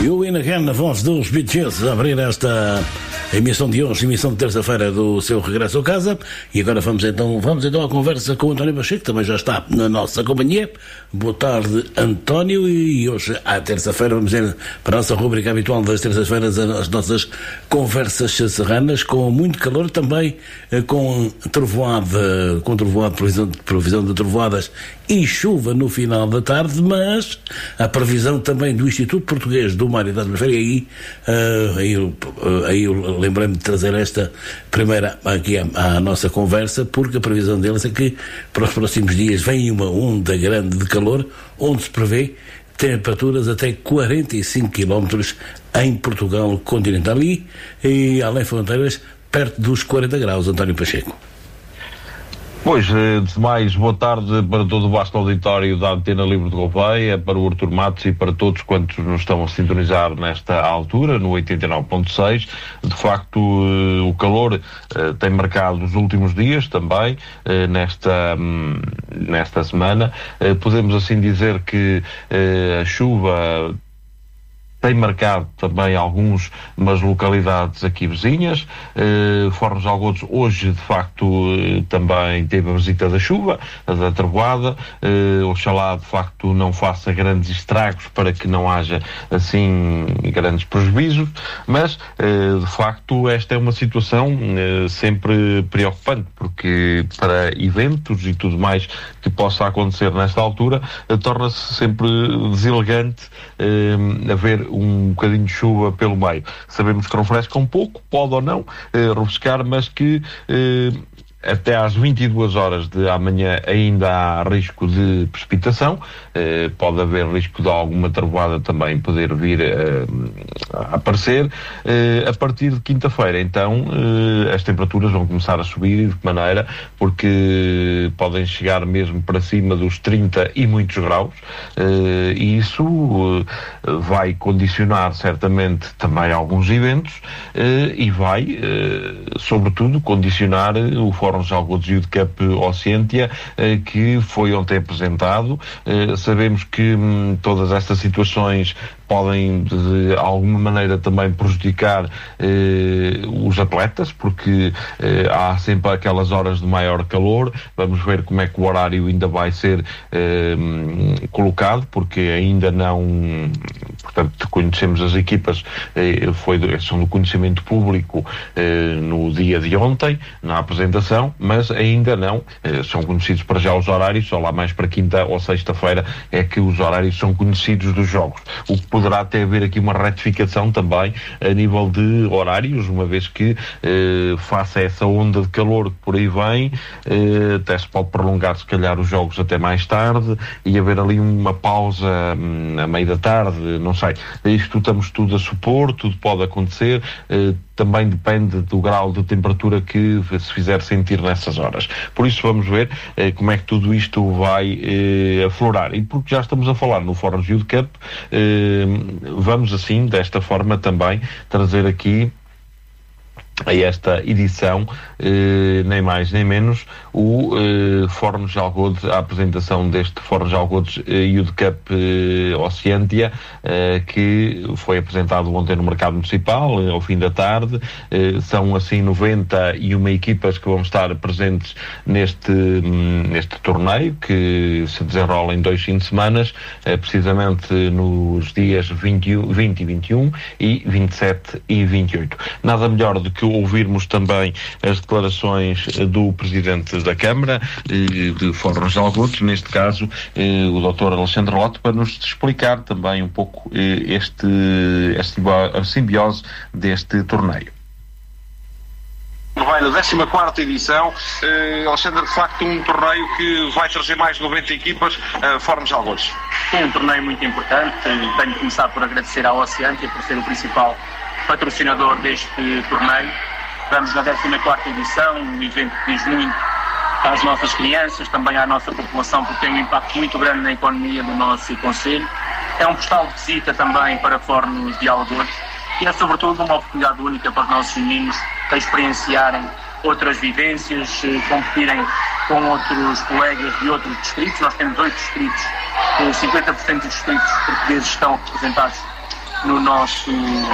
You in again, na voz dos Beatles, a abrir esta emissão de hoje, emissão de terça-feira do seu regresso a casa. E agora vamos então à conversa com o António Pacheco, que também já está na nossa companhia. Boa tarde, António. E hoje, à terça-feira, vamos ir para a nossa rubrica habitual das terças-feiras, as nossas conversas serranas, com muito calor, também com trovoada, previsão de trovoadas e chuva no final da tarde, mas a previsão também do Instituto Português do Mar e da Atmosfera, e aí eu lembrei-me de trazer esta primeira aqui à nossa conversa, porque a previsão deles é que para os próximos dias vem uma onda grande de calor, onde se prevê temperaturas até 45 km em Portugal continental e além fronteiras, perto dos 40 graus, António Pacheco. Pois, de mais, boa tarde para todo o vasto auditório da Antena Livre de Gouveia, para o Artur Matos e para todos quantos nos estão a sintonizar nesta altura, no 89.6. De facto, o calor tem marcado os últimos dias também, nesta semana. Podemos assim dizer que a chuva tem marcado também umas localidades aqui vizinhas. Fornos de Algodos hoje, de facto, também teve a visita da chuva, da trovoada. Oxalá, de facto, não faça grandes estragos para que não haja, assim, grandes prejuízos. Mas, de facto, esta é uma situação sempre preocupante, porque para eventos e tudo mais que possa acontecer nesta altura, torna-se sempre deselegante haver um bocadinho de chuva pelo meio. Sabemos que refresca um pouco, pode ou não refrescar, mas que até às 22 horas de amanhã ainda há risco de precipitação. Pode haver risco de alguma trovoada também poder vir a aparecer. A partir de quinta-feira, então, as temperaturas vão começar a subir, e de que maneira? Porque podem chegar mesmo para cima dos 30 e muitos graus, e isso vai condicionar certamente também alguns eventos, e vai, sobretudo, condicionar o Fórum de Algodos e o Cup Oceântia, que foi ontem apresentado. Sabemos que todas estas situações podem de alguma maneira também prejudicar os atletas, porque há sempre aquelas horas de maior calor. Vamos ver como é que o horário ainda vai ser colocado, porque ainda não, portanto, conhecemos as equipas, são do conhecimento público no dia de ontem, na apresentação, mas ainda não são conhecidos para já os horários. Só lá mais para quinta ou sexta-feira é que os horários são conhecidos dos jogos, o que poderá até haver aqui uma retificação também a nível de horários, uma vez que face a essa onda de calor que por aí vem, até se pode prolongar se calhar os jogos até mais tarde e haver ali uma pausa a meio da tarde, não sei. Isto estamos tudo a supor, tudo pode acontecer. Também depende do grau de temperatura que se fizer sentir nessas horas. Por isso vamos ver como é que tudo isto vai aflorar. E porque já estamos a falar no Fórum Youth Cup, vamos assim, desta forma também, trazer aqui a esta edição, nem mais nem menos, o Fórum de Algodos, a apresentação deste Fórum de Algodos Youth Cup Oceântia, que foi apresentado ontem no Mercado Municipal, ao fim da tarde. São assim 91 equipas que vão estar presentes neste torneio, que se desenrola em 2 fins de semana, precisamente nos dias 20 e 21 e 27 e 28. Nada melhor do que ouvirmos também as declarações do Presidente da Câmara de Fórum de Algodos, neste caso o Dr. Alexandre Lote, para nos explicar também um pouco a simbiose deste torneio. Vai na 14ª edição, Alexandre, de facto um torneio que vai trazer mais de 90 equipas a Fórum de Algodos. É um torneio muito importante. Tenho de começar por agradecer à Oceântia por ser o principal patrocinador deste torneio. Estamos na 14ª edição, um evento que diz muito às nossas crianças, também à nossa população, porque tem um impacto muito grande na economia do nosso concelho. É um postal de visita também para Fóruns de Algodos e é sobretudo uma oportunidade única para os nossos meninos a experienciarem outras vivências, competirem com outros colegas de outros distritos. Nós temos 8 distritos, 50% dos distritos portugueses estão representados no nosso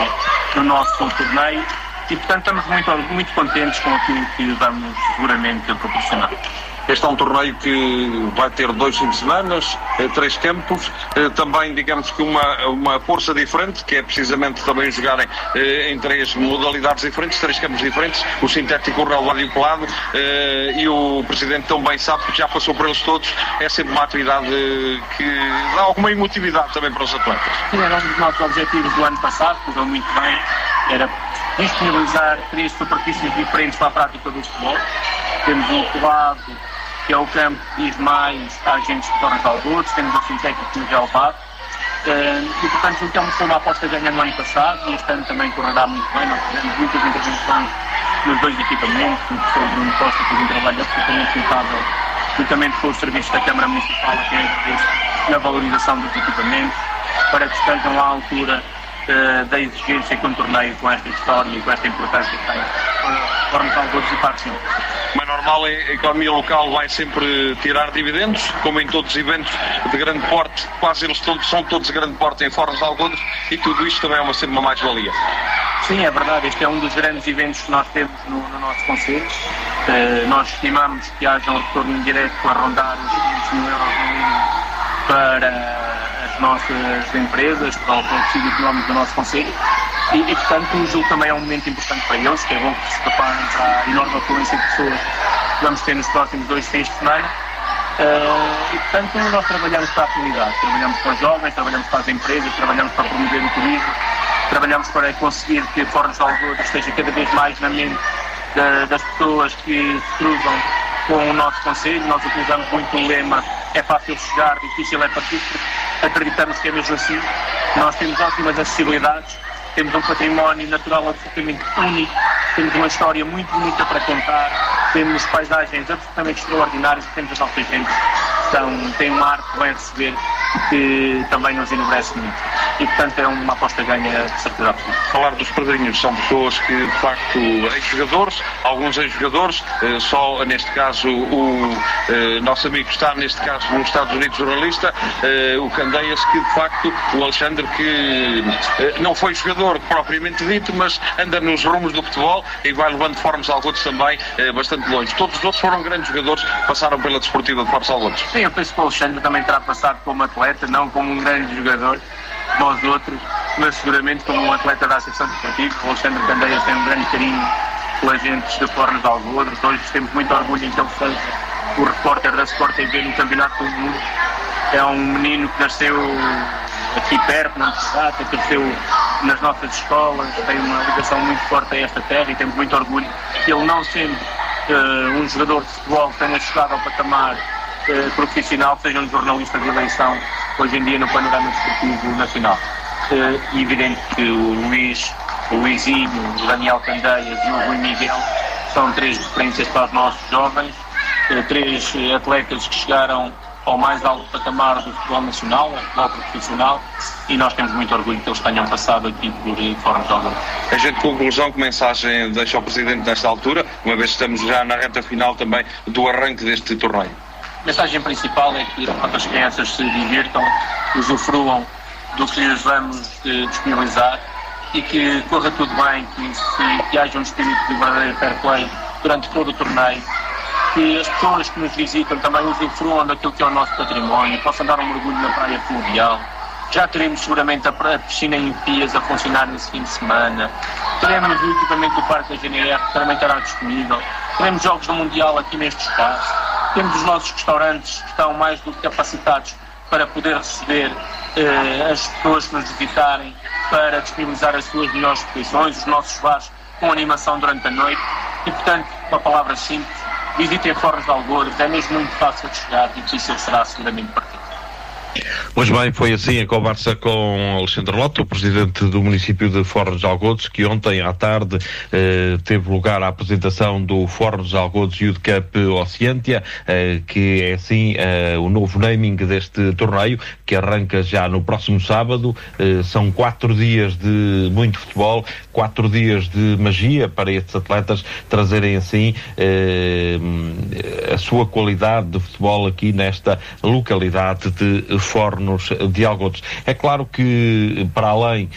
torneio e, portanto, estamos muito contentes com aquilo que vamos seguramente proporcionar. Este é um torneio que vai ter 2 fins de semana, 3 campos, também digamos que uma força diferente, que é precisamente também jogarem em 3 modalidades diferentes, 3 campos diferentes, o sintético, o relevado e o pelado, e o Presidente também sabe, porque já passou por eles todos, é sempre uma atividade que dá alguma emotividade também para os atletas. Sim, era um dos nossos objetivos do ano passado, correu muito bem, era disponibilizar 3 superfícies diferentes para a prática do futebol. Temos o pelado, que é o campo que diz mais a agentes de Torres de Algodos, temos o sintético no relevado, e portanto então foi uma aposta ganha no ano passado e este ano também correrá muito bem. Nós fizemos muitas intervenções nos 2 equipamentos, o professor Bruno Costa fez um trabalho absolutamente notável, juntamente com os serviços da Câmara Municipal, que é na valorização dos equipamentos, para que estejam à altura da exigência que um torneio com esta história e com esta importância tem para Torres de Algodos e para a região. Mas normal, a economia local vai sempre tirar dividendos, como em todos os eventos de grande porte, quase eles são todos de grande porte em Torres de Algodos, e tudo isto também é sempre uma mais-valia. Sim, é verdade, este é um dos grandes eventos que nós temos no nosso concelho. Nós estimamos que haja um retorno indireto a rondar os 500 mil euros no mínimo para as nossas empresas, para o tecido económico do nosso concelho. E portanto, julgo também é um momento importante para eles, que é bom que se preparem para a enorme afluência de pessoas que vamos ter nos próximos 2 fins de semana. E portanto, nós trabalhamos para a comunidade, trabalhamos para os jovens, trabalhamos para as empresas, trabalhamos para promover o turismo, trabalhamos para conseguir que Torres de Algodos esteja cada vez mais na mente das pessoas que se cruzam com o nosso concelho. Nós utilizamos muito o lema: é fácil chegar, difícil é partir, porque acreditamos que é mesmo assim. Nós temos ótimas acessibilidades, temos um património natural absolutamente único, temos uma história muito bonita para contar, temos paisagens absolutamente extraordinárias, temos as nossas gentes que têm um ar que vai receber, que também nos enobrece muito. E, portanto, é uma aposta ganha de certeza absoluta. Falar dos padrinhos, são pessoas que, de facto, ex-jogadores, alguns ex-jogadores, só neste caso o nosso amigo está, neste caso, nos Estados Unidos, jornalista, o Candeias, que, de facto, o Alexandre, que não foi jogador propriamente dito, mas anda nos rumos do futebol e vai levando Torres de Algodos também bastante longe. Todos os outros foram grandes jogadores, passaram pela Desportiva de Torres de Algodos. Sim, eu penso que o Alexandre também terá passado como atleta, não como um grande jogador, como os outros, mas seguramente como um atleta da Associação Desportiva. O Alexandre Candeias tem um grande carinho pelas gentes de Torres de Algodos. Hoje temos muito orgulho em que ele seja o repórter da Sport TV no Campeonato do Mundo. É um menino que nasceu aqui perto, na Antesata, cresceu nas nossas escolas, tem uma ligação muito forte a esta terra e temos muito orgulho que ele, não sendo um jogador de futebol que tenha chegado ao patamar profissional, seja um jornalista de eleição hoje em dia no panorama desportivo nacional. É evidente que o Luizinho, o Daniel Candeias e o Rui Miguel são 3 referências para os nossos jovens, 3 atletas que chegaram ao mais alto patamar do futebol nacional, ao futebol profissional, e nós temos muito orgulho que eles tenham passado aqui por Torres de Algodos. A gente, conclusão, que mensagem deixa ao Presidente nesta altura, uma vez que estamos já na reta final também do arranque deste torneio? A mensagem principal é que as crianças se divirtam, usufruam do que lhes vamos disponibilizar e que corra tudo bem, que haja um espírito de verdadeiro fair play durante todo o torneio, que as pessoas que nos visitam também usufruam daquilo que é o nosso património, possam dar um mergulho na praia fluvial. Já teremos seguramente a piscina em Pias a funcionar nesse fim de semana. Teremos o equipamento do Parque da GNR, que também estará disponível. Teremos jogos do Mundial aqui neste espaço. Temos os nossos restaurantes que estão mais do que capacitados para poder receber as pessoas que nos visitarem, para disponibilizar as suas melhores refeições, os nossos bares com animação durante a noite. E, portanto, uma palavra simples: visitem Torres de Algodos, é mesmo muito fácil de chegar e difícil será seguramente partir. Pois bem, foi assim a conversa com Alexandre Lota, o presidente do município de Torres de Algodos, que ontem à tarde teve lugar a apresentação do Torres de Algodos Youth Cup Oceântia, que é assim o novo naming deste torneio, que arranca já no próximo sábado. São 4 dias de muito futebol, 4 dias de magia para estes atletas trazerem assim a sua qualidade de futebol aqui nesta localidade de Fornos de Algodos. É claro que, para além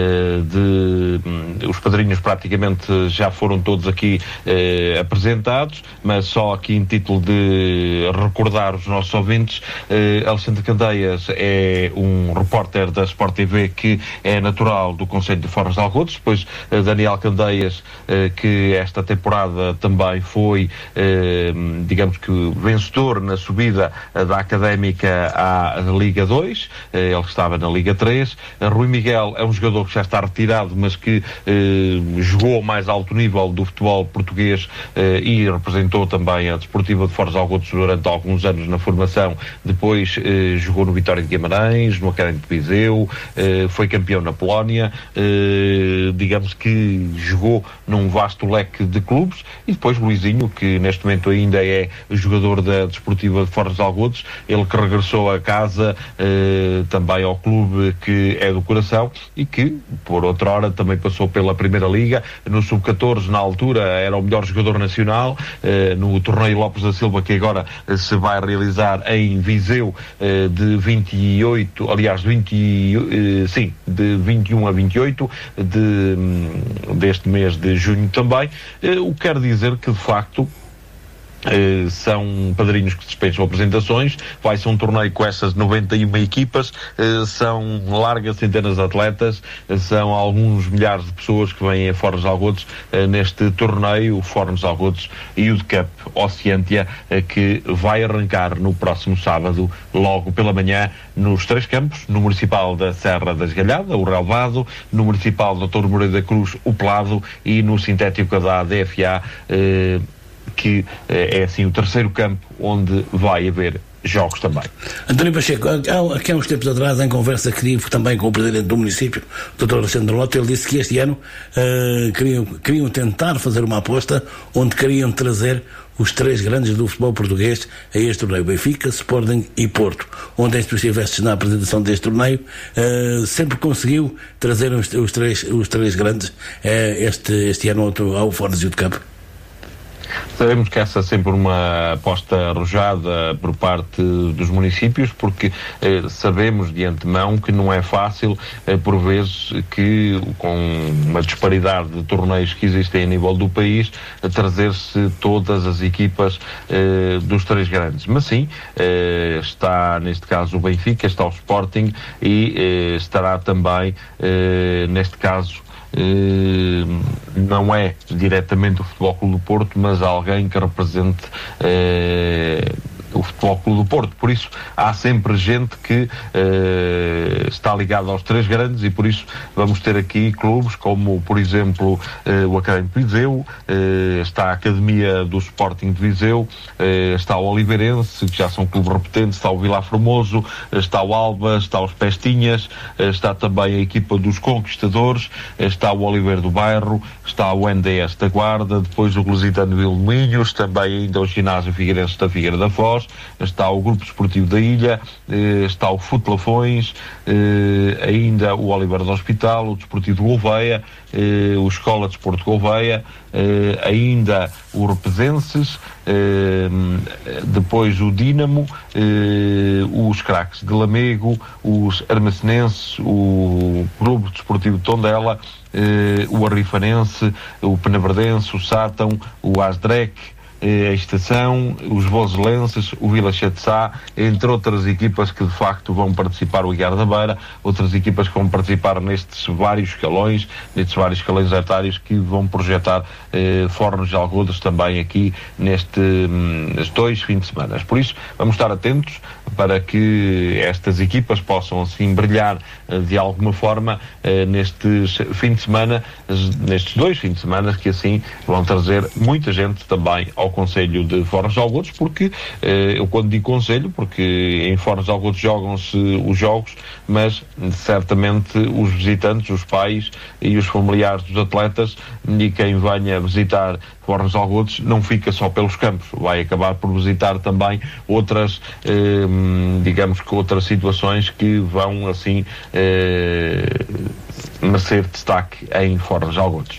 os padrinhos praticamente já foram todos aqui apresentados, mas só aqui em título de recordar os nossos ouvintes, Alexandre Candeias é um repórter da Sport TV que é natural do concelho de Fornos de Algodos, depois Daniel Candeias, que esta temporada também foi, digamos que, vencedor na subida da Académica à Liga 2, ele estava na Liga 3. Rui Miguel é um jogador que já está retirado, mas que jogou ao mais alto nível do futebol português e representou também a Desportiva de Fornos de Algodos durante alguns anos na formação. Depois jogou no Vitória de Guimarães, no Académico de Viseu, foi campeão na Polónia, digamos que jogou num vasto leque de clubes. E depois Luizinho, que neste momento ainda é jogador da Desportiva de Fornos de Algodos, ele que regressou a casa também ao clube que é do coração e que, por outra hora, também passou pela Primeira Liga. No Sub-14, na altura, era o melhor jogador nacional, no torneio Lopes da Silva, que agora se vai realizar em Viseu, de 28, aliás, de 21 a 28 deste mês de junho também, o que quer dizer que, de facto, são padrinhos que dispensam apresentações. Vai ser um torneio com essas 91 equipas, são largas centenas de atletas, são alguns milhares de pessoas que vêm a Fornos de Algodos neste torneio, o Fornos de Algodos Youth Cup Oceântia, que vai arrancar no próximo sábado, logo pela manhã, nos 3 campos, no Municipal da Serra da Esgalhada, o relvado, no Municipal do Dr. Moreira da Cruz, o pelado, e no sintético da ADFA, que é assim o terceiro campo onde vai haver jogos também. António Pacheco, aqui há uns tempos atrás, em conversa que tive também com o presidente do município, o Dr. Alexandre Lota, ele disse que este ano queriam tentar fazer uma aposta onde queriam trazer os 3 grandes do futebol português a este torneio: Benfica, Sporting e Porto. Onde tu estiveste na apresentação deste torneio, sempre conseguiu trazer os três grandes este ano ao Fornos Youth Cup. Sabemos que essa é sempre uma aposta arrojada por parte dos municípios, porque sabemos de antemão que não é fácil, por vezes, que com uma disparidade de torneios que existem a nível do país, trazer-se todas as equipas dos 3 grandes. Mas sim, está neste caso o Benfica, está o Sporting e estará também, neste caso, não é diretamente o Futebol Clube do Porto, mas alguém que represente o Futebol Clube do Porto. Por isso há sempre gente que está ligada aos 3 grandes, e por isso vamos ter aqui clubes como, por exemplo, o Académico de Viseu, está a Academia do Sporting de Viseu, está o Oliveirense, que já são clubes repetentes, está o Vilar Formoso, está o Alba, está os Pestinhas, está também a equipa dos Conquistadores, está o Oliveira do Bairro, está o NDS da Guarda, depois o Lusitano Vilminhos, também ainda o Ginásio Figueirense da Figueira da Foz, está o Grupo Desportivo da Ilha, está o Futelafões, ainda o Oliveira do Hospital, o Desportivo de Gouveia, o Escola de Desporto de Gouveia, ainda o Repesenses, depois o Dínamo, os Craques de Lamego, os Armacenenses, o Clube Desportivo de Tondela, o Arrifanense, o Penaverdense, o Sátão, o Asdrec, a Estação, os Voselenses, o Vila Chatzá, entre outras equipas que de facto vão participar, o Guiar da Beira, outras equipas que vão participar nestes vários escalões etários que vão projetar Fornos de Algodos também aqui nestes 2 fins de semana. Por isso, vamos estar atentos para que estas equipas possam assim brilhar de alguma forma nestes fins de semana, nestes 2 fins de semana, que assim vão trazer muita gente também ao concelho de Fornos de Algodos, porque eu quando digo concelho, porque em Fornos de Algodos jogam-se os jogos, mas certamente os visitantes, os pais e os familiares dos atletas e quem venha visitar Fornos de Algodos não fica só pelos campos, vai acabar por visitar também outras, digamos que outras situações que vão assim merecer destaque em Fornos de Algodos.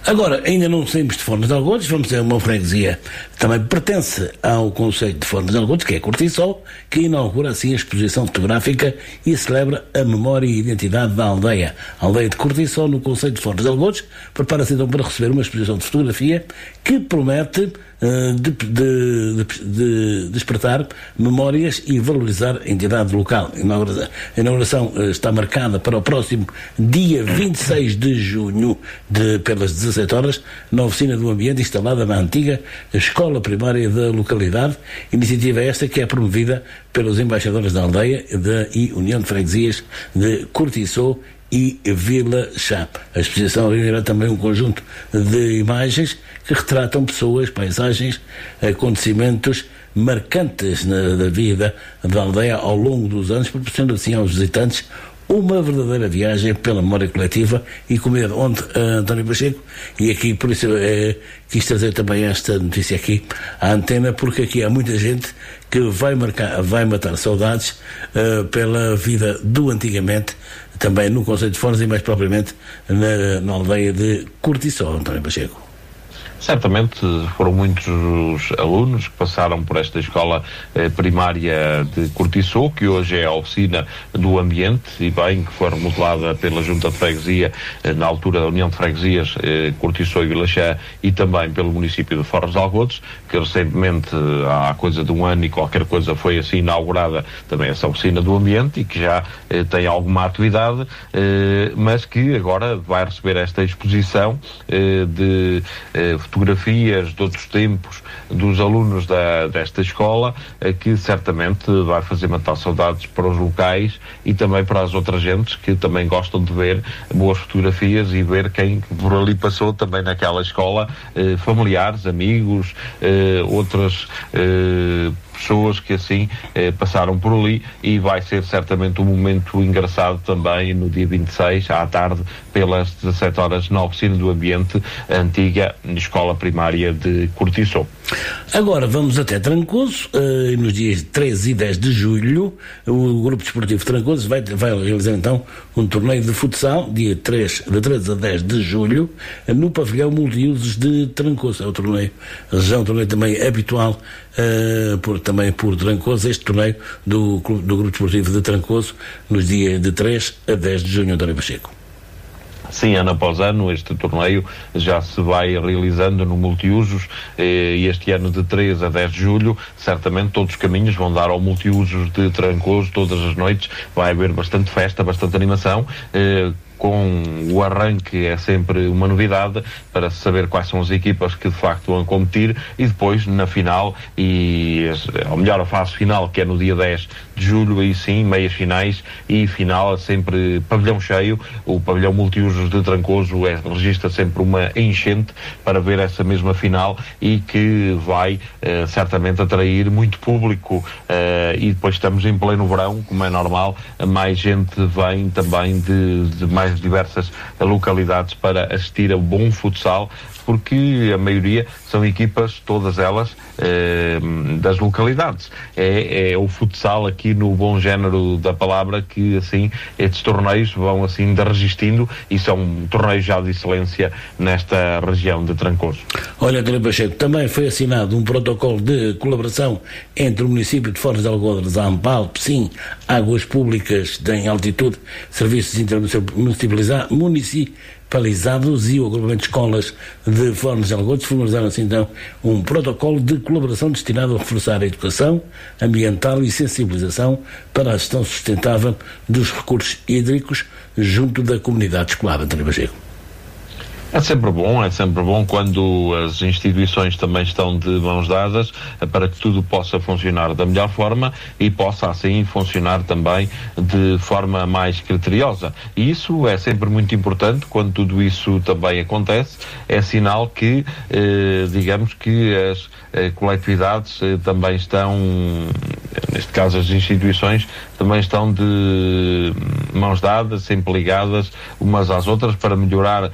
Agora, ainda não saímos de Fornos de Algodos, vamos ter uma freguesia que também pertence ao conceito de Fornos de Algodos, que é Cortiçol, que inaugura assim a exposição fotográfica e celebra a memória e identidade da aldeia. A aldeia de Cortiçol, no conceito de Fornos de Algodos, prepara-se então para receber uma exposição de fotografia que promete despertar memórias e valorizar a entidade local. A inauguração está marcada para o próximo dia 26 de junho, pelas 17 horas, na oficina do ambiente instalada na antiga escola primária da localidade. Iniciativa esta que é promovida pelos embaixadores da aldeia e União de Freguesias de Cortiçol e Vila Chá. A exposição reunirá também um conjunto de imagens que retratam pessoas, paisagens, acontecimentos marcantes da vida da aldeia ao longo dos anos, proporcionando assim aos visitantes uma verdadeira viagem pela memória coletiva e comer onde António Pacheco, e aqui por isso quis trazer também esta notícia aqui à antena, porque aqui há muita gente que vai matar saudades pela vida do antigamente, também no conceito de Fornos e mais propriamente na aldeia de Cortiçol, António Pacheco. Certamente foram muitos os alunos que passaram por esta escola primária de Cortiçol, que hoje é a oficina do ambiente, e bem, que foi remodelada pela Junta de Freguesia na altura da União de Freguesias Cortiçol e Vila Chá, e também pelo município de Fornos de Algodos, que recentemente, há coisa de um ano e qualquer coisa, foi assim inaugurada também essa oficina do ambiente, e que já tem alguma atividade, mas que agora vai receber esta exposição de fotografias de outros tempos dos alunos desta escola, que certamente vai fazer matar saudades para os locais e também para as outras gentes que também gostam de ver boas fotografias e ver quem por ali passou também naquela escola, familiares, amigos, outras pessoas que assim passaram por ali, e vai ser certamente um momento engraçado também no dia 26 à tarde, pelas 17 horas, na oficina do ambiente, a antiga escola primária de Cortiçol. Agora vamos até Trancoso, nos dias 13 e 10 de julho, o Grupo Desportivo Trancoso vai realizar então um torneio de futsal, de 13 a 10 de julho, no pavilhão multiusos de Trancoso. É o torneio, já um torneio também habitual também por Trancoso, este torneio do Grupo Desportivo de Trancoso, nos dias de 3 a 10 de junho, António Pacheco. Sim, ano após ano este torneio já se vai realizando no multiusos, e este ano de 3 a 10 de julho certamente todos os caminhos vão dar ao multiusos de Trancoso todas as noites. Vai haver bastante festa, bastante animação, com o arranque é sempre uma novidade para saber quais são as equipas que de facto vão competir, e depois na final, ou melhor, a fase final, que é no dia 10 de julho, aí sim, meias finais e final, é sempre pavilhão cheio. O pavilhão multiusos de Trancoso registra sempre uma enchente para ver essa mesma final, e que vai certamente atrair muito público, e depois estamos em pleno verão, como é normal, mais gente vem também de mais diversas localidades para assistir a bom futsal, porque a maioria são equipas, todas elas, das localidades. É o futsal aqui no bom género da palavra, que assim estes torneios vão assim resistindo, e são torneios já de excelência nesta região de Trancoso. Olha, António Pacheco, também foi assinado um protocolo de colaboração entre o município de Fornos de Algodos, a AMPAL, PSIM, Águas Públicas em Altitude, Serviços Municipalizados e o agrupamento de escolas de Fornos de Algodos formalizaram assim então um protocolo de colaboração destinado a reforçar a educação ambiental e sensibilização para a gestão sustentável dos recursos hídricos junto da comunidade escolar. António Pacheco. É sempre bom quando as instituições também estão de mãos dadas, para que tudo possa funcionar da melhor forma e possa assim funcionar também de forma mais criteriosa. E isso é sempre muito importante. Quando tudo isso também acontece, é sinal que, digamos que as coletividades também estão, neste caso as instituições, também estão de mãos dadas, sempre ligadas umas às outras para melhorar,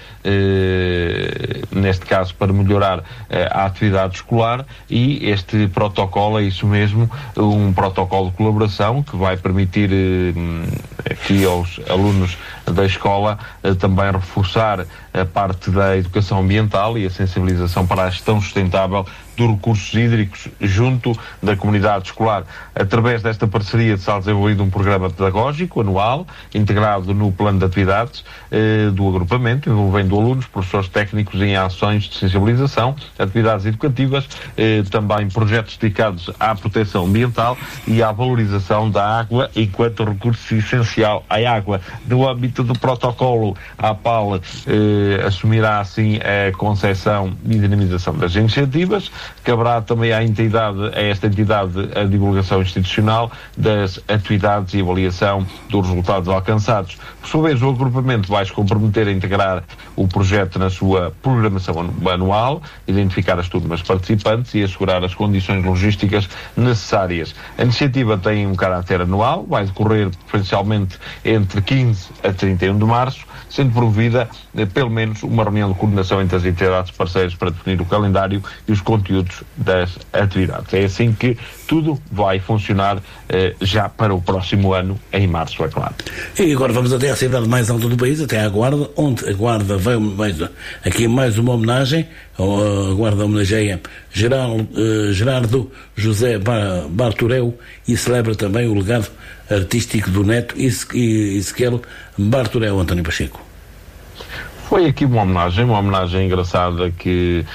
neste caso, para melhorar a atividade escolar. E este protocolo é isso mesmo, um protocolo de colaboração que vai permitir aqui aos alunos da escola, também reforçar a parte da educação ambiental e a sensibilização para a gestão sustentável dos recursos hídricos junto da comunidade escolar. Através desta parceria está desenvolvido um programa pedagógico anual, integrado no plano de atividades do agrupamento, envolvendo alunos, professores técnicos em ações de sensibilização, atividades educativas, também projetos dedicados à proteção ambiental e à valorização da água enquanto recurso essencial. A água, no âmbito do protocolo, a APAL assumirá assim a concepção e dinamização das iniciativas. Caberá também a esta entidade a divulgação institucional das atividades e avaliação dos resultados alcançados. Por sua vez, o agrupamento vai se comprometer a integrar o projeto na sua programação anual, identificar as turmas participantes e assegurar as condições logísticas necessárias. A iniciativa tem um caráter anual, vai decorrer preferencialmente entre 15 a 31 de março, sendo promovida pelo menos uma reunião de coordenação entre as entidades parceiras para definir o calendário e os conteúdos das atividades. É assim que tudo vai funcionar já para o próximo ano, em março, é claro. E agora vamos até à cidade mais alta do país, até à Guarda, onde a Guarda vai aqui mais uma homenagem. A Guarda homenageia Gerardo José Bartureu e celebra também o legado artístico do neto Ezequiel Bartureu. António Pacheco. Foi aqui uma homenagem engraçada que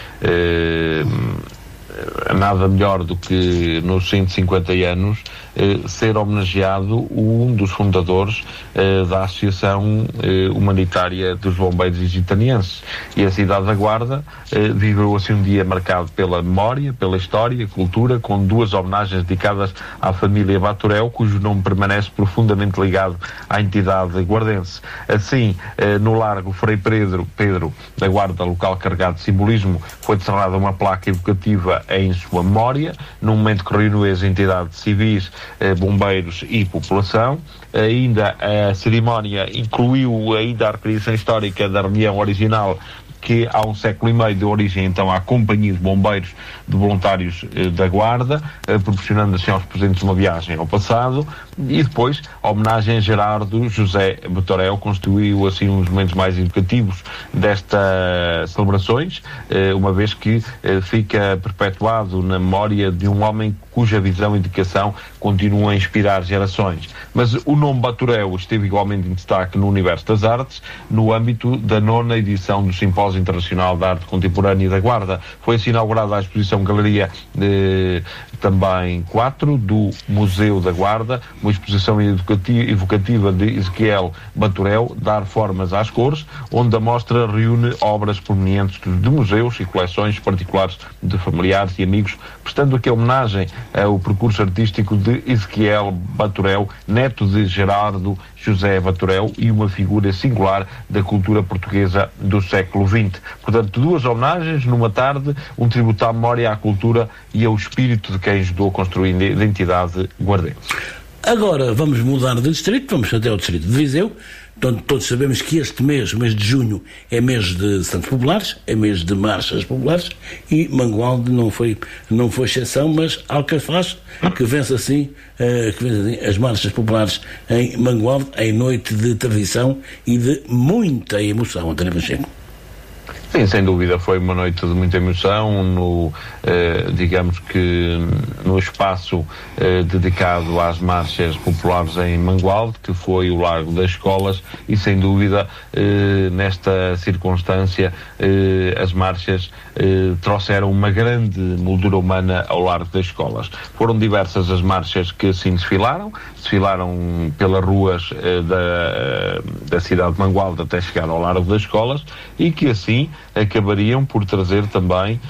nada melhor do que nos 150 anos ser homenageado um dos fundadores da Associação Humanitária dos Bombeiros Lusitanienses. E a cidade da Guarda viveu assim um dia marcado pela memória, pela história, cultura, com duas homenagens dedicadas à família Baturel, cujo nome permanece profundamente ligado à entidade guardense. Assim, no Largo Frei Pedro da Guarda, local carregado de simbolismo, foi descerrada uma placa educativa em sua memória, num momento que reuniu as entidades civis, bombeiros e população. Ainda a cerimónia incluiu ainda a recriação histórica da reunião original, que há um século e meio deu origem então à Companhia de Bombeiros de Voluntários da Guarda, proporcionando assim aos presentes uma viagem ao passado. E depois a homenagem a Gerardo José Bartureu constituiu assim um dos momentos mais educativos destas celebrações, uma vez que fica perpetuado na memória de um homem cuja visão e dedicação continuam a inspirar gerações. Mas o nome Bartureu esteve igualmente em destaque no universo das artes, no âmbito da 9ª edição do Simpósio Internacional da Arte Contemporânea da Guarda. Foi assim inaugurada a exposição Galeria também 4 do Museu da Guarda, uma exposição evocativa de Ezequiel Bartureu, Dar Formas às Cores, onde a mostra reúne obras provenientes de museus e coleções particulares de familiares e amigos, prestando aqui homenagem ao percurso artístico de Ezequiel Bartureu, neto de Gerardo José Bartureu e uma figura singular da cultura portuguesa do século XX. Portanto, duas homenagens numa tarde, um tributo à memória, à cultura e ao espírito de quem ajudou a construir a identidade guardense. Agora vamos mudar de distrito, vamos até ao distrito de Viseu. Então, todos sabemos que este mês, o mês de junho, é mês de Santos Populares, é mês de marchas populares, e Mangualde não foi exceção, mas Alcafaz, que vence assim as marchas populares em Mangualde, em noite de tradição e de muita emoção. António Pacheco. Sim, sem dúvida, foi uma noite de muita emoção, digamos que no espaço dedicado às marchas populares em Mangualde, que foi o Largo das Escolas, e sem dúvida, nesta circunstância, as marchas trouxeram uma grande moldura humana ao Largo das Escolas. Foram diversas as marchas que assim desfilaram pelas ruas da cidade de Mangualde até chegar ao Largo das Escolas, e que assim acabariam por trazer também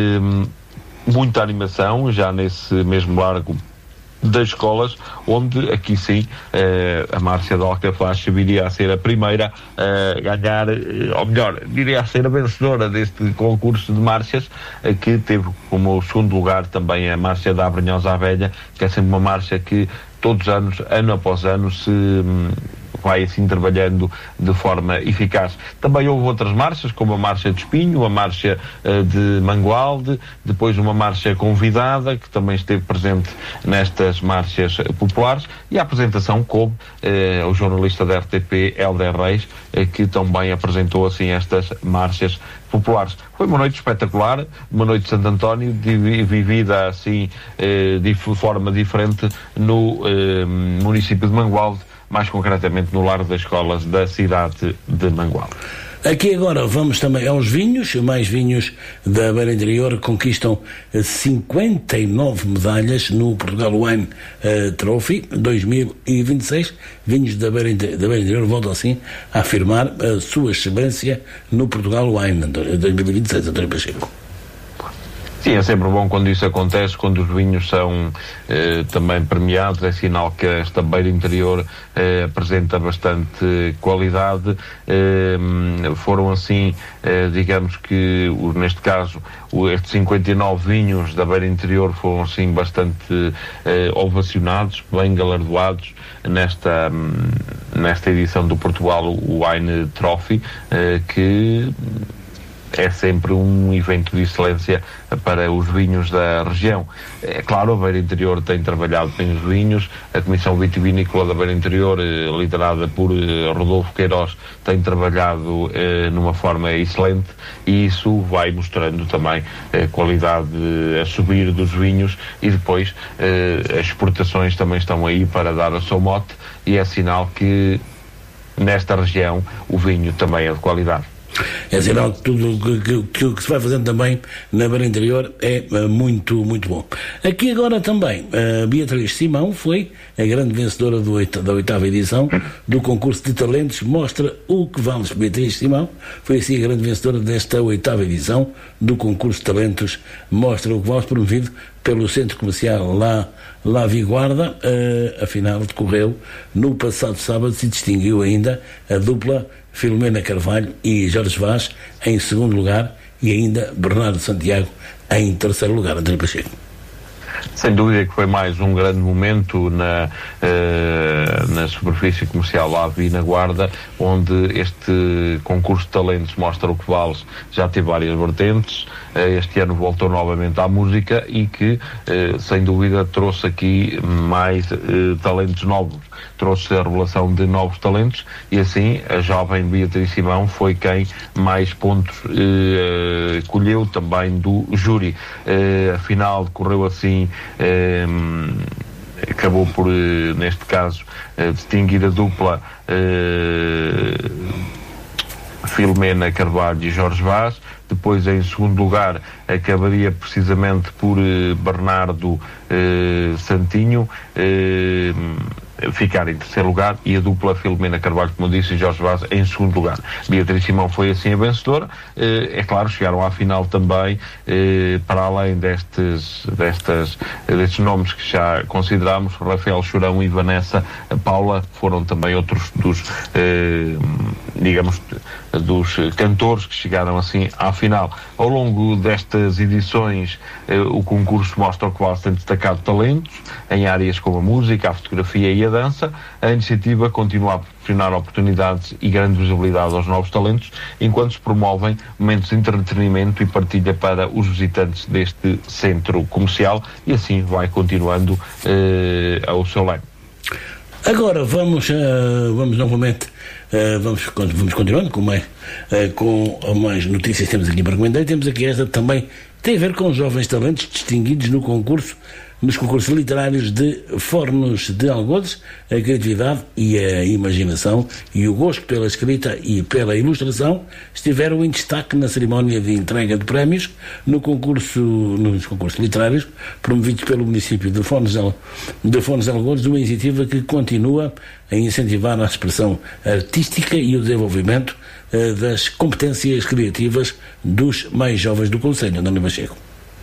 muita animação já nesse mesmo Largo das Escolas, onde aqui sim a marcha de Alcafaz viria a ser a primeira a ganhar, ou melhor, viria a ser a vencedora deste concurso de marchas, que teve como segundo lugar também a marcha da Abrunhosa à Velha, que é sempre uma marcha que todos os anos, ano após ano, se vai assim trabalhando de forma eficaz. Também houve outras marchas, como a Marcha de Espinho, a Marcha de Mangualde, depois uma marcha convidada, que também esteve presente nestas marchas populares, e a apresentação coube o jornalista da RTP, Hélder Reis, que também apresentou assim estas marchas populares. Foi uma noite espetacular, uma noite de Santo António, vivida assim de forma diferente no município de Mangualde, mais concretamente no Lar das Escolas da cidade de Mangualde. Aqui agora vamos também aos vinhos. Mais vinhos da Beira Interior conquistam 59 medalhas no Portugal Wine Trophy 2026. Vinhos da Beira Interior voltam assim a afirmar a sua excelência no Portugal Wine 2026, António Pacheco. Sim, é sempre bom quando isso acontece, quando os vinhos são também premiados, é sinal que esta Beira Interior apresenta bastante qualidade. Foram assim, digamos que neste caso, estes 59 vinhos da Beira Interior foram assim bastante ovacionados, bem galardoados nesta edição do Portugal Wine Trophy, que é sempre um evento de excelência para os vinhos da região. É claro, a Beira Interior tem trabalhado bem os vinhos, a Comissão Vitivinícola da Beira Interior, liderada por Rodolfo Queiroz, tem trabalhado numa forma excelente, e isso vai mostrando também a qualidade a subir dos vinhos, e depois as exportações também estão aí para dar o seu mote, e é sinal que nesta região o vinho também é de qualidade. É sinal que tudo que se vai fazendo também na Beira Interior é muito, muito bom. Aqui agora também, a Beatriz Simão foi a grande vencedora da 8ª edição do concurso de talentos Mostra o que Vales. Beatriz Simão foi assim a grande vencedora desta 8ª edição do concurso de talentos Mostra o que Vales, promovido pelo Centro Comercial La Viguarda. Afinal, decorreu no passado sábado, se distinguiu ainda a dupla Filomena Carvalho e Jorge Vaz em segundo lugar, e ainda Bernardo Santiago em terceiro lugar. António Pacheco. Sem dúvida que foi mais um grande momento na superfície comercial Lavi na Guarda, onde este concurso de talentos Mostra o que Vales já teve várias vertentes. Este ano voltou novamente à música, e que sem dúvida trouxe aqui mais talentos novos, trouxe a revelação de novos talentos, e assim a jovem Beatriz Simão foi quem mais pontos colheu também do júri. Afinal, decorreu assim, acabou por, neste caso, distinguir a dupla Filomena Carvalho e Jorge Vaz. Depois, em segundo lugar, acabaria precisamente por Bernardo Santinho ficar em terceiro lugar, e a dupla Filomena Carvalho, como eu disse, e Jorge Vaz em segundo lugar. Beatriz Simão foi assim a vencedora. É claro, chegaram à final também, para além destes nomes que já consideramos, Rafael Chorão e Vanessa Paula, foram também outros dos dos cantores que chegaram assim à final. Ao longo destas edições, o concurso Mostra o que Vales tem destacado talentos em áreas como a música, a fotografia e a dança. A iniciativa continua a proporcionar oportunidades e grande visibilidade aos novos talentos, enquanto se promovem momentos de entretenimento e partilha para os visitantes deste centro comercial, e assim vai continuando ao seu lado. Agora vamos novamente, vamos continuando com mais notícias que temos aqui para comentar. Temos aqui esta também, tem a ver com jovens talentos distinguidos nos concursos literários de Fornos de Algodes. A criatividade e a imaginação e o gosto pela escrita e pela ilustração estiveram em destaque na cerimónia de entrega de prémios nos concursos literários promovidos pelo município de Fornos de Algodes, uma iniciativa que continua a incentivar a expressão artística e o desenvolvimento das competências criativas dos mais jovens do Conselho. António Pacheco.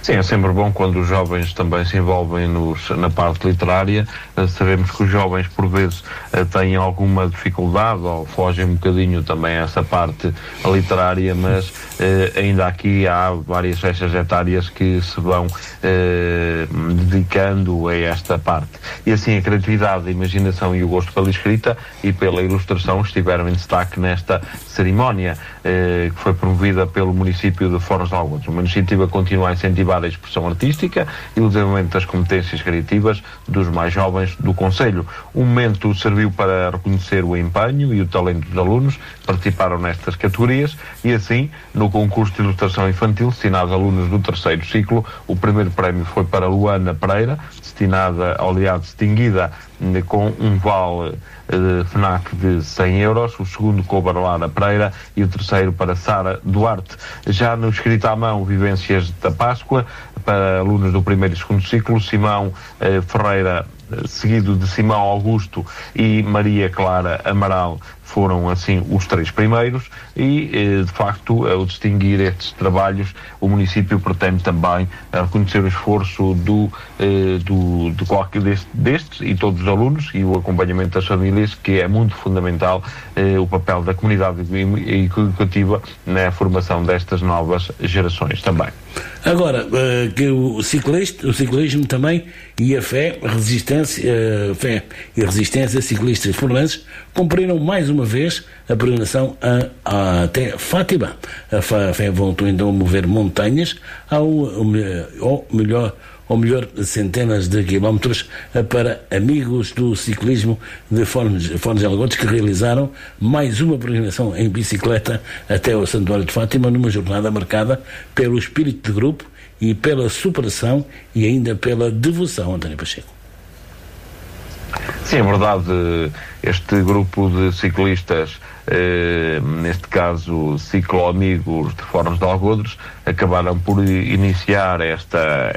Sim, é sempre bom quando os jovens também se envolvem na parte literária. Sabemos que os jovens, por vezes, têm alguma dificuldade ou fogem um bocadinho também a essa parte literária, mas ainda aqui há várias faixas etárias que se vão dedicando a esta parte. E assim a criatividade, a imaginação e o gosto pela escrita e pela ilustração estiveram em destaque nesta cerimónia, que foi promovida pelo município de Foros de Algodos. Uma iniciativa continua a incentivar a expressão artística e o desenvolvimento das competências criativas dos mais jovens do concelho. O momento serviu para reconhecer o empenho e o talento dos alunos que participaram nestas categorias e assim, no concurso de ilustração infantil destinado a alunos do 3º ciclo, o primeiro prémio foi para Luana Pereira, destinada ao aliado distinguida com um vale FNAC de 100 euros, o segundo coube a Lara Pereira e o terceiro para Sara Duarte. Já no escrito à mão, Vivências da Páscoa, para alunos do 1º e 2º ciclo, Simão Ferreira, seguido de Simão Augusto e Maria Clara Amaral, foram assim os 3 primeiros e, de facto, ao distinguir estes trabalhos, o município pretende também reconhecer o esforço de qualquer destes e todos os alunos e o acompanhamento das famílias, que é muito fundamental, o papel da comunidade educativa na formação destas novas gerações também. Agora, que o ciclismo também e a fé e resistência ciclistas fornenses cumpriram mais uma vez a peregrinação até Fátima. A fé voltou então a mover montanhas ou melhor centenas de quilómetros para amigos do ciclismo de Fones de Algodos, que realizaram mais uma peregrinação em bicicleta até ao Santuário de Fátima, numa jornada marcada pelo espírito de grupo e pela superação e ainda pela devoção. António Pacheco. Sim, é verdade. Este grupo de ciclistas, neste caso cicloamigos de Foros de Algodos, acabaram por iniciar esta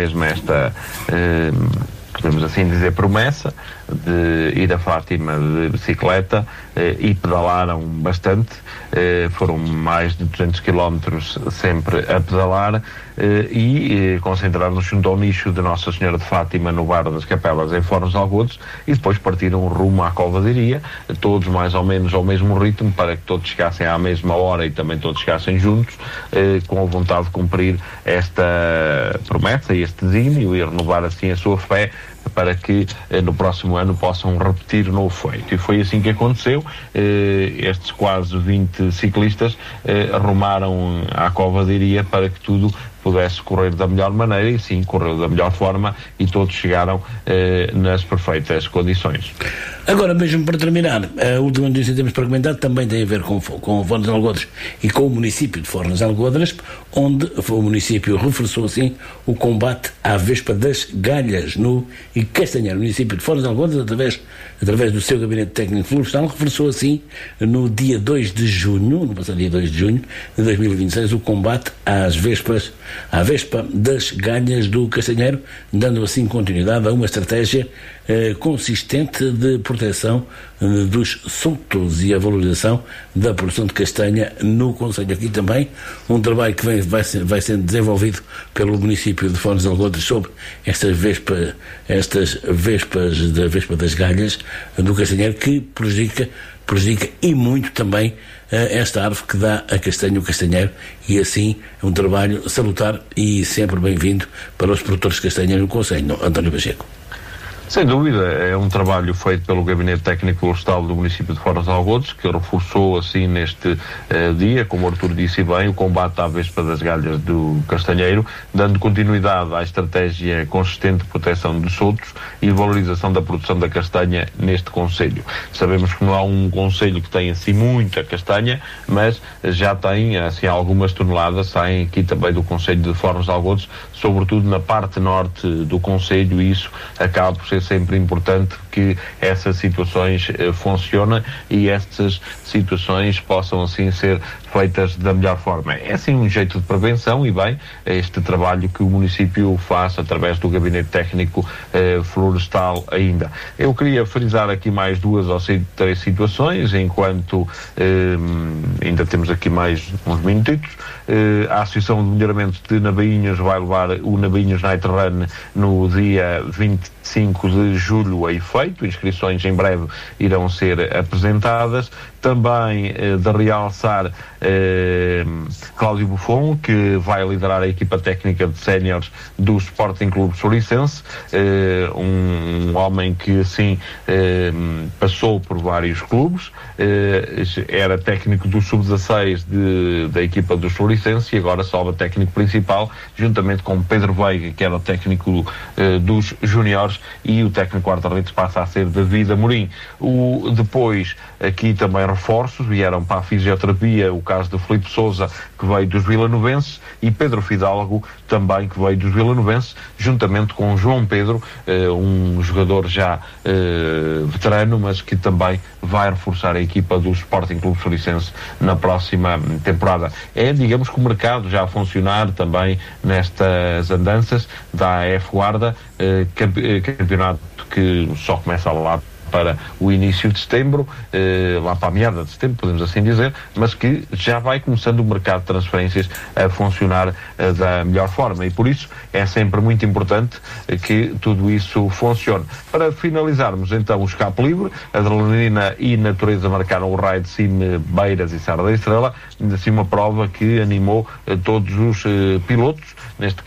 podemos assim dizer, promessa de ir a Fátima de bicicleta e pedalaram bastante, foram mais de 200 quilómetros sempre a pedalar e concentraram-nos junto ao nicho de Nossa Senhora de Fátima no Bar das Capelas em Foros de Algodos e depois partiram rumo à Cova de Iria, todos mais ou menos ao mesmo ritmo, para que todos chegassem à mesma hora e também todos chegassem juntos, com a vontade de cumprir esta promessa e este desígnio e renovar assim a sua fé para que no próximo ano possam repetir o novo feito. E foi assim que aconteceu. Estes quase 20 ciclistas arrumaram à Cova de Iria para que tudo pudesse correr da melhor maneira e sim, correu da melhor forma e todos chegaram nas perfeitas condições. Agora, mesmo para terminar, a última notícia que temos para comentar também tem a ver com Fones de Algodos e com o município de Fones de Algodos, onde o município reforçou assim o combate à vespa das galhas no Castanheiro. O município de Fones de Algodos, através do seu gabinete técnico florestal, reforçou assim no dia 2 de junho, no passado dia 2 de junho de 2026, o combate à vespa das galhas do Castanheiro, dando assim continuidade a uma estratégia consistente de proteção dos soltos e a valorização da produção de castanha no concelho. Aqui também um trabalho que vai sendo desenvolvido pelo município de Fones de Algodos sobre estas vespas da vespa das galhas do castanheiro, que prejudica e muito também esta árvore que dá a castanha, o castanheiro, e assim é um trabalho salutar e sempre bem-vindo para os produtores de castanha no concelho. António Pacheco. Sem dúvida, é um trabalho feito pelo Gabinete Técnico Florestal do município de Foros de Algodos, que reforçou assim neste dia, como o Artur disse bem, o combate à vespa das galhas do castanheiro, dando continuidade à estratégia consistente de proteção dos soltos e valorização da produção da castanha neste concelho. Sabemos que não há um concelho que tenha assim muita castanha, mas já tem assim algumas toneladas, saem aqui também do concelho de Foros de Algodos, sobretudo na parte norte do concelho, e isso acaba por ser sempre importante que essas situações funcionem e essas situações possam assim ser feitas da melhor forma. É assim um jeito de prevenção e bem, este trabalho que o município faz através do Gabinete Técnico Florestal ainda. Eu queria frisar aqui mais 2 ou 3 situações, enquanto ainda temos aqui mais uns minutitos. A Associação de Melhoramento de Nabainhos vai levar o Nabainhos Night Run no dia 25 de julho a efeito. Inscrições em breve irão ser apresentadas. Também de realçar Cláudio Buffon, que vai liderar a equipa técnica de séniores do Sporting Clube Soricense, um homem que assim passou por vários clubes, era técnico do Sub-16 da equipa do Soricense e agora sobe técnico principal, juntamente com Pedro Veiga, que era o técnico dos juniores, e o técnico guarda-redes passa a ser David Amorim. Depois, aqui também reforços, vieram para a fisioterapia o caso de Filipe Sousa, que veio dos vilanovenses, e Pedro Fidalgo, também que veio dos vilanovenses, juntamente com João Pedro, um jogador já veterano, mas que também vai reforçar a equipa do Sporting Clube Soricense na próxima temporada. É, digamos que o mercado já a funcionar também nestas andanças da AF Guarda, campeonato que só começa lá para o início de setembro, lá para a meada de setembro, podemos assim dizer, mas que já vai começando o mercado de transferências a funcionar da melhor forma, e por isso é sempre muito importante que tudo isso funcione. Para finalizarmos então o escape livre, Adrenalina e Natureza marcaram o raio de Cime, Beiras e Serra da Estrela, assim uma prova que animou todos os pilotos, neste